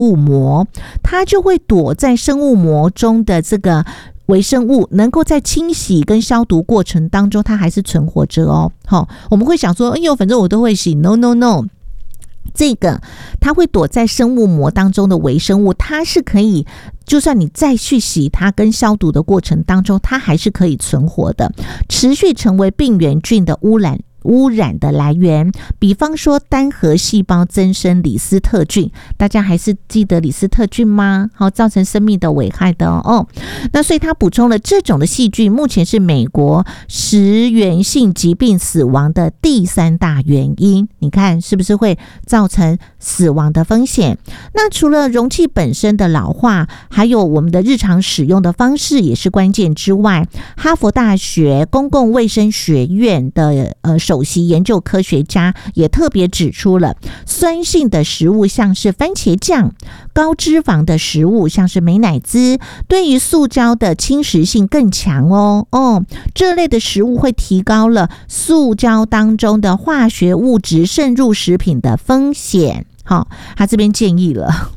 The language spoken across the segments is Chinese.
物膜，它就会躲在生物膜中的这个微生物，能够在清洗跟消毒过程当中它还是存活着哦。我们会想说，哎呦，反正我都会洗， no，这个它会躲在生物膜当中的微生物，它是可以就算你再去洗它跟消毒的过程当中，它还是可以存活的，持续成为病原菌的污染的来源。比方说单核细胞增生李斯特菌，大家还是记得李斯特菌吗？造成生命的危害的哦。那所以它补充了这种的细菌，目前是美国食源性疾病死亡的第3大原因。你看是不是会造成死亡的风险？那除了容器本身的老化，还有我们的日常使用的方式也是关键之外，哈佛大学公共卫生学院的首席研究科学家也特别指出了，酸性的食物像是番茄酱，高脂肪的食物像是美乃滋，对于塑胶的侵蚀性更强哦。这类的食物会提高了塑胶当中的化学物质渗入食品的风险。他这边建议了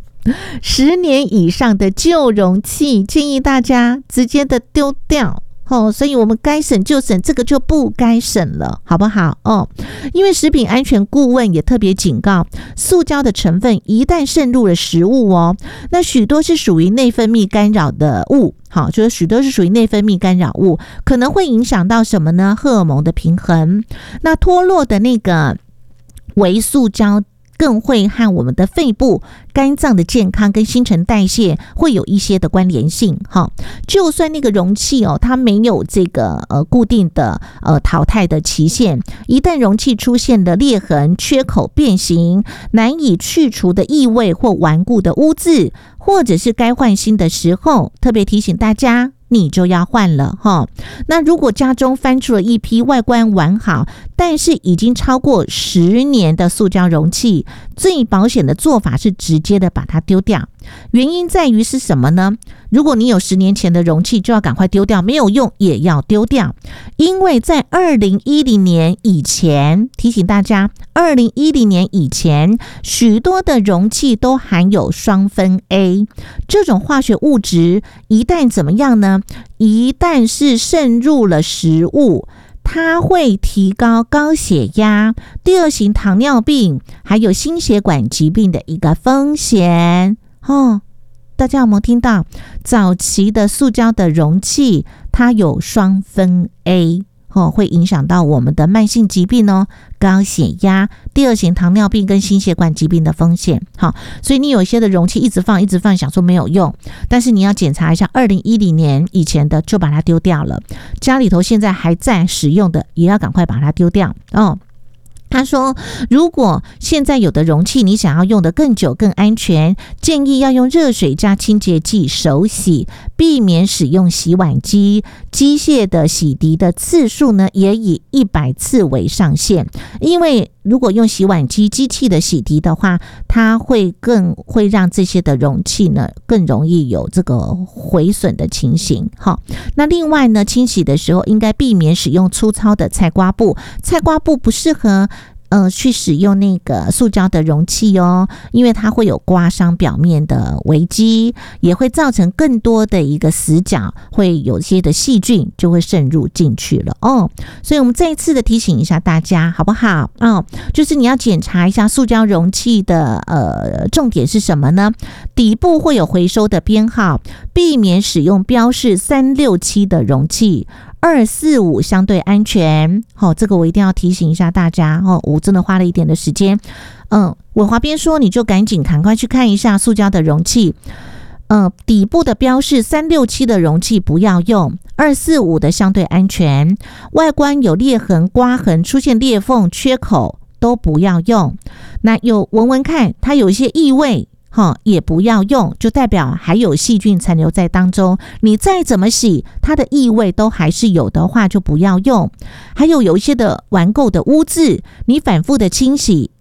10年以上的旧容器，建议大家直接的丢掉。所以我们该省就省，这个就不该省了，好不好？因为食品安全顾问也特别警告，塑胶的成分一旦渗入了食物那许多是属于内分泌干扰的物，就是许多是属于内分泌干扰物，可能会影响到什么呢？荷尔蒙的平衡。那脱落的那个微塑胶更会和我们的肺部、肝脏的健康跟新陈代谢会有一些的关联性。就算那个容器它没有这个固定的淘汰的期限，一旦容器出现了裂痕、缺口、变形、难以去除的异味或顽固的污渍，或者是该换新的时候，特别提醒大家，你就要换了那如果家中翻出了一批外观完好，但是已经超过10年的塑胶容器，最保险的做法是直接的把它丢掉。原因在于是什么呢？如果你有10年前的容器，就要赶快丢掉，没有用也要丢掉。因为在2010年以前，提醒大家，2010年以前许多的容器都含有双酚 A 这种化学物质，一旦怎么样呢？一旦是渗入了食物，它会提高高血压、第2型糖尿病还有心血管疾病的一个风险大家有没有听到？早期的塑胶的容器它有双酚 A会影响到我们的慢性疾病高血压、第2型糖尿病跟心血管疾病的风险。所以你有一些的容器一直放，想说没有用，但是你要检查一下2010年以前的就把它丢掉了，家里头现在还在使用的也要赶快把它丢掉他说，如果现在有的容器你想要用的更久更安全，建议要用热水加清洁剂手洗，避免使用洗碗机。机械的洗涤的次数呢，也以100次为上限。因为如果用洗碗机机器的洗涤的话，它会让这些的容器呢更容易有这个毁损的情形。那另外呢，清洗的时候应该避免使用粗糙的菜瓜布，菜瓜布不适合去使用那个塑胶的容器因为它会有刮伤表面的危机，也会造成更多的一个死角，会有些的细菌就会渗入进去了所以我们再一次的提醒一下大家，好不好就是你要检查一下塑胶容器的重点是什么呢？底部会有回收的编号，避免使用标示367的容器，245相对安全这个我一定要提醒一下大家我真的花了一点的时间伟华边说你就赶快去看一下塑胶的容器底部的标示367的容器不要用，245的相对安全，外观有裂痕、刮痕、出现裂缝、缺口都不要用。那有闻看它有一些异味也不要用，就代表还有细菌残留在当中，你再怎么洗它的异味都还是有的话就不要用。还有一些的顽垢的污渍，你反复的清洗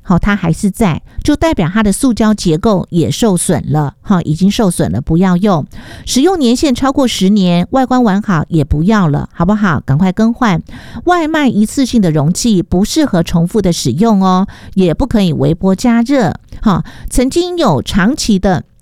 好，它还是在，就代表它的塑胶结构也受损了，好，已经受损了，不要用。使用年限超过10年，外观完好也不要了，好不好？赶快更换。外卖一次性的容器不适合重复的使用哦，也不可以微波加热。好，曾经有长期的